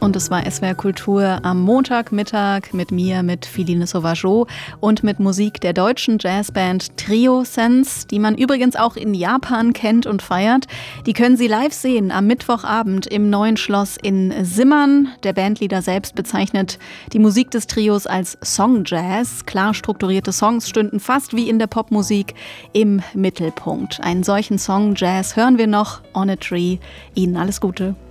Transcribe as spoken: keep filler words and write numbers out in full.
Und es war S W R Kultur am Montagmittag mit mir, mit Philine Sauvageau und mit Musik der deutschen Jazzband Trio Sense, die man übrigens auch in Japan kennt und feiert. Die können Sie live sehen am Mittwochabend im Neuen Schloss in Simmern. Der Bandleader selbst bezeichnet die Musik des Trios als Songjazz. Klar strukturierte Songs stünden fast wie in der Popmusik im Mittelpunkt. Einen solchen Songjazz hören wir noch, On a Tree. Ihnen alles Gute.